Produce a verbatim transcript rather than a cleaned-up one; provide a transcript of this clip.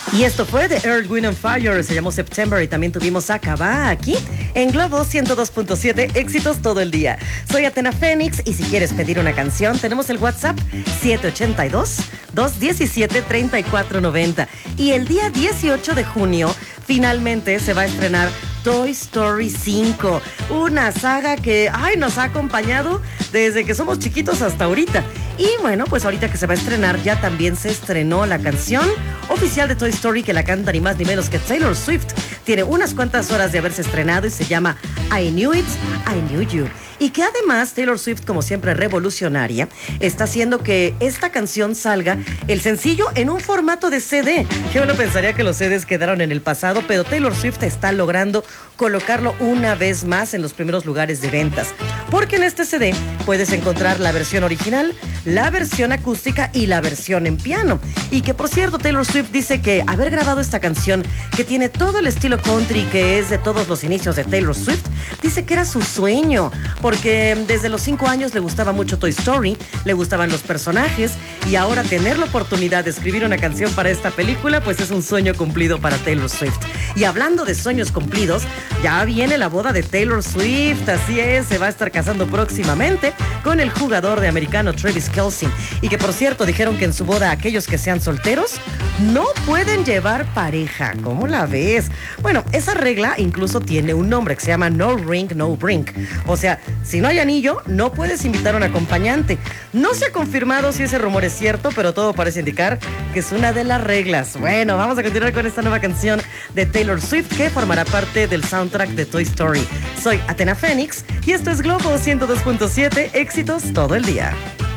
Y esto fue de Earth, Wind and Fire, se llamó September, y también tuvimos a Cabá aquí en Globo ciento dos punto siete, éxitos todo el día. Soy Atena Fénix y si quieres pedir una canción, tenemos el WhatsApp siete ocho dos, dos uno siete, tres cuatro nueve cero. Y el día dieciocho de junio, finalmente se va a estrenar Toy Story cinco, una saga que ay, nos ha acompañado desde que somos chiquitos hasta ahorita. Y bueno, pues ahorita que se va a estrenar, ya también se estrenó la canción oficial de Toy Story, que la canta ni más ni menos que Taylor Swift. Tiene unas cuantas horas de haberse estrenado y se llama I Knew It, I Knew You. Y que además Taylor Swift, como siempre revolucionaria, está haciendo que esta canción salga el sencillo en un formato de C D. Yo no pensaría que los C Ds quedaron en el pasado, pero Taylor Swift está logrando colocarlo una vez más en los primeros lugares de ventas. Porque en este C D puedes encontrar la versión original, la versión acústica y la versión en piano. Y que por cierto, Taylor Swift dice que haber grabado esta canción, que tiene todo el estilo country que es de todos los inicios de Taylor Swift, dice que era su sueño, porque desde los cinco años le gustaba mucho Toy Story, le gustaban los personajes, y ahora tener la oportunidad de escribir una canción para esta película, pues es un sueño cumplido para Taylor Swift. Y hablando de sueños cumplidos, ya viene la boda de Taylor Swift, así es, se va a estar casando próximamente con el jugador de americano Travis Kelce. Y que por cierto, dijeron que en su boda aquellos que sean solteros no pueden llevar pareja. ¿Cómo la ves? Bueno, esa regla incluso tiene un nombre que se llama No Ring, No Brink. O sea, si no hay anillo, no puedes invitar a un acompañante. No se ha confirmado si ese rumor es cierto, pero todo parece indicar que es una de las reglas. Bueno, vamos a continuar con esta nueva canción de Taylor Swift que formará parte del soundtrack de Toy Story. Soy Atena Fénix y esto es Globo ciento dos punto siete, éxitos todo el día.